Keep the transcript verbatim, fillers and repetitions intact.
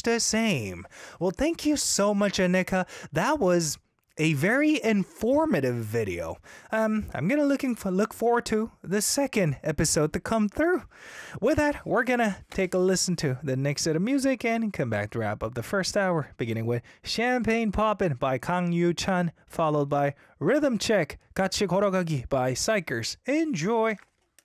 the same. Well, thank you so much, Anika. That was a very informative video. Um, I'm gonna looking for, look forward to the second episode to come through. With that, we're gonna take a listen to the next set of music and come back to wrap up the first hour, beginning with Champagne Poppin' by Kang Yu-chan, followed by Rhythm Check, 같이 걸어가기 by Psychers. Enjoy!